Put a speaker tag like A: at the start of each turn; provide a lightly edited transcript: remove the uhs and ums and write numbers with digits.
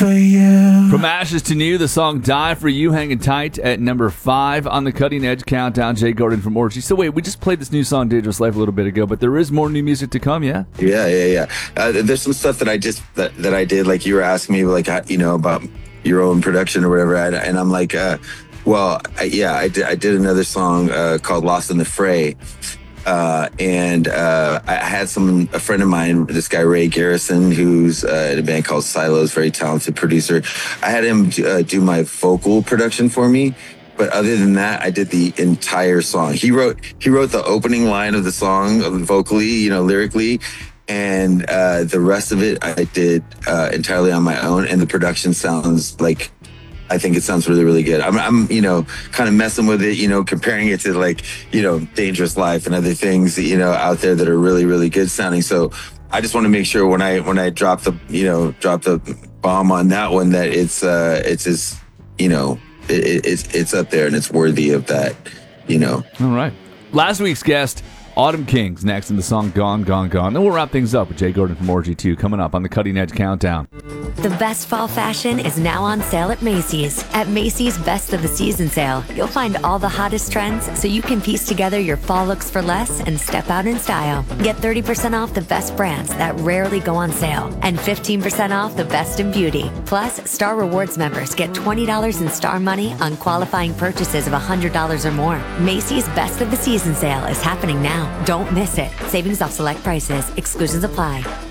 A: for you.
B: From Ashes to New, the song Die For You hanging tight at number 5 on the Cutting Edge Countdown. Jay Gordon from Orgy. So wait, we just played this new song, Dangerous Life, a little bit ago, but there is more new music to come, yeah?
C: Yeah. There's some stuff that I just, that I did, like you were asking me, like, about your own production or whatever, and I'm like, I did another song called Lost in the Fray. And I had a friend of mine, this guy Ray Garrison, who's in a band called Silos, very talented producer. I had him do my vocal production for me, but other than that, I did the entire song. He wrote the opening line of the song vocally, lyrically, and the rest of it I did entirely on my own. And the production sounds like, I think it sounds really, really good. I'm kind of messing with it, comparing it to like, Dangerous Life and other things, out there that are really, really good sounding. So I just want to make sure when I drop the bomb on that one, that it's up there and it's worthy of that,
B: All right. Last week's guest, Autumn Kings, next in the song Gone, Gone, Gone. Then we'll wrap things up with Jay Gordon from Orgy 2 coming up on the Cutting Edge Countdown.
D: The best fall fashion is now on sale at Macy's. At Macy's Best of the Season sale, you'll find all the hottest trends so you can piece together your fall looks for less and step out in style. Get 30% off the best brands that rarely go on sale and 15% off the best in beauty. Plus, Star Rewards members get $20 in Star money on qualifying purchases of $100 or more. Macy's Best of the Season sale is happening now. Don't miss it. Savings off select prices. Exclusions apply.